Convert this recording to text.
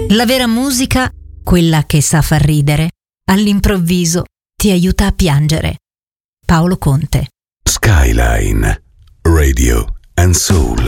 La vera musica, quella che sa far ridere, all'improvviso ti aiuta a piangere. Paolo Conte. Skyline Radio and Soul.